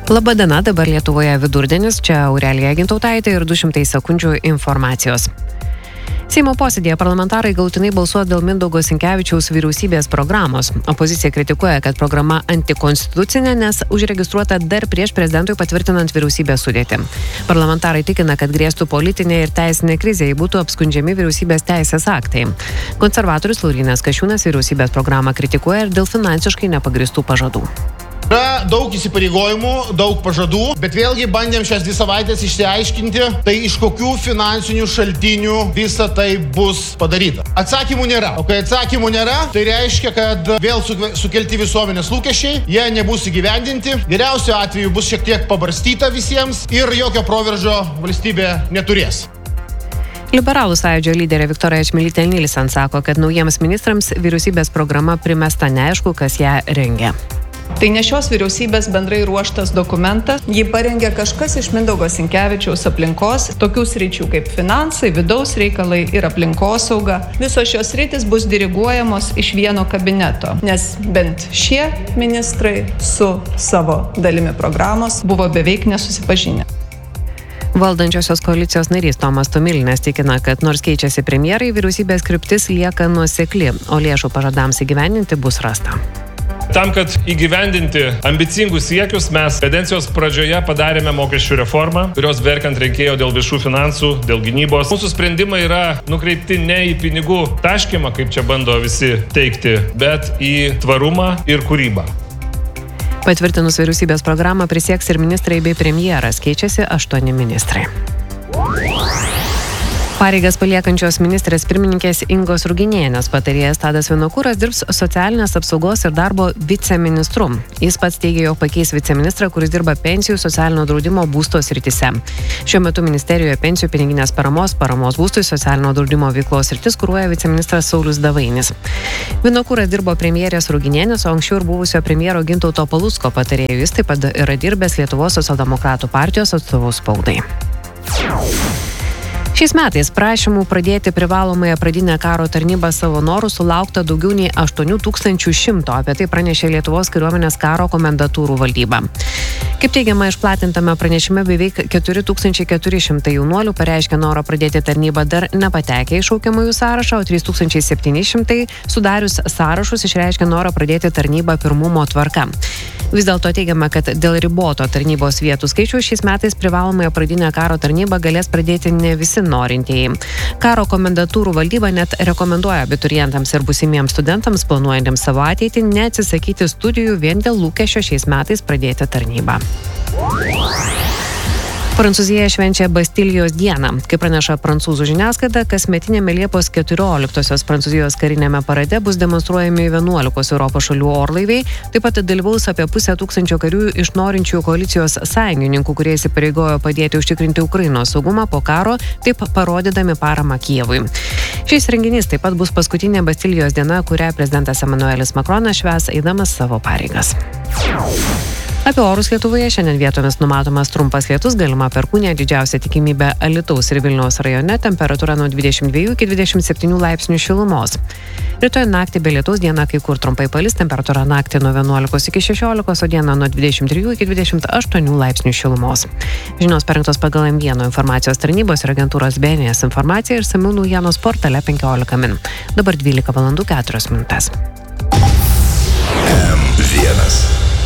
Labadiena, dabar Lietuvoje vidurdienis, čia Aurelija Gintautaitė ir 200 sekundžių informacijos. Seimo posėdėje parlamentarai galutinai balsuos dėl Mindaugo Sinkevičiaus vyriausybės programos. Opozicija kritikuoja, kad programa antikonstitucinė, nes užregistruota dar prieš prezidentui patvirtinant vyriausybės sudėtį. Parlamentarai tikina, kad grėstų politinė ir teisinė krizė, jei būtų apskundžiami vyriausybės teisės aktai. Konservatorius Laurynas Kasčiūnas vyriausybės programą kritikuoja ir dėl finansiškai nepagristų pažadų. Yra daug įsipareigojimų, daug pažadų, bet vėlgi bandėm šias 2 savaitės išsiaiškinti, tai iš kokių finansinių šaltinių visa tai bus padaryta. Atsakymų nėra. O kai atsakymų nėra, tai reiškia, kad vėl sukelti visuomenės lūkesčiai, jie nebus įgyvendinti, geriausiu atveju bus šiek tiek pabarstyta visiems ir jokio proveržio valstybė neturės. Liberalų sąjūdžio lyderė Viktorija Čmilytė Nilsen sako, kad naujiems ministrams vyriausybės programa primesta, neaišku, kas ją rengia. Tai ne šios vyriausybės bendrai ruoštas dokumentas. Jį parengė kažkas iš Mindaugo Sinkevičiaus aplinkos, tokių sričių kaip finansai, vidaus reikalai ir aplinkosauga. Visos šios sritys bus diriguojamos iš vieno kabineto, nes bent šie ministrai su savo dalimi programos buvo beveik nesusipažinę. Valdančiosios koalicijos narys Tomas Tomilinas tikina, kad nors keičiasi premjerai, vyriausybės kryptis lieka nuosekli, o lėšų pažadams įgyvendinti bus rasta. Tam, kad įgyvendinti ambicingus siekius, mes kadencijos pradžioje padarėme mokesčių reformą, kurios verkiant reikėjo dėl viešų finansų, dėl gynybos. Mūsų sprendimai yra nukreipti ne į pinigų taškymą, kaip čia bando visi teikti, bet į tvarumą ir kūrybą. Patvirtinus vyriausybės programą prisieks ir ministrai bei premjeras, keičiasi 8 ministrai. Pareigas paliekančios ministrės pirmininkės Ingos Ruginienės patarėjas Tadas Vinokuras dirbs socialinės apsaugos ir darbo viceministru. Jis pats teigia, jog pakeis viceministrą, kuris dirba pensijų, socialinio draudimo, būsto srityse. Šiuo metu ministerijoje pensijų, piniginės paramos būstui, socialinio draudimo veiklos sritis kuruoja viceministras Saulius Davainis. Vinokuras dirbo premjerės Ruginienės, o anksčiau ir buvusio premjero Gintauto Palucko patarėjų. Jis taip pat yra dirbęs Lietuvos socialdemokratų partijos atstovų spaudai. Šiais metais prašymų pradėti privalomąją pradinę karo tarnybą savo norų sulaukta daugiau nei 8100, apie tai pranešė Lietuvos kariuomenės karo komendatūrų valdyba. Kaip teigiama išplatintame pranešime, beveik 4400 jaunuolių pareiškė norą pradėti tarnybą dar nepatekę į šaukiamųjų sąrašą, o 3700 sudarius sąrašus išreiškė norą pradėti tarnybą pirmumo tvarka. Vis dėlto teigiama, kad dėl riboto tarnybos vietų skaičių šiais metais privalomąją pradinę karo tarnybą galės pradėti ne visi norintieji. Karo komendatūrų valdyba net rekomenduoja abiturientams ir būsimiems studentams planuojantiems savo ateitį neatsisakyti studijų vien dėl lūkesčio šiais metais pradėti tarnybą. Prancūzija švenčia Bastilijos dieną. Kaip praneša prancūzų žiniasklaida, kasmetinėme Liepos 14-osios Prancūzijos karinėme parade bus demonstruojami 11 Europos šalių orlaiviai. Taip pat dalyvaus apie 500 karių iš norinčių koalicijos sąjungininkų, kurie įsipareigojo padėti užtikrinti Ukrainos saugumą po karo, taip parodydami paramą Kijevui. Šis renginys taip pat bus paskutinė Bastilijos diena, kurią prezidentas Emanuelis Makronas švęs eidamas savo pareigas. Apie orus Lietuvoje šiandien vietomis numatomas trumpas lietus, galima perkūnija, didžiausia tikimybė Alytaus ir Vilniaus rajone, temperatūra nuo 22 iki 27 laipsnių šilumos. Rytoj naktį be lietaus, dieną kai kur trumpai palis, temperatūra naktį nuo 11 iki 16, o dieną nuo 23 iki 28 laipsnių šilumos. Žinios parengtos pagal M1 informacijos tarnybos ir agentūros BNS informacija ir išsamių naujienos portale 15 min. Dabar 12 valandų 4 minutės. M1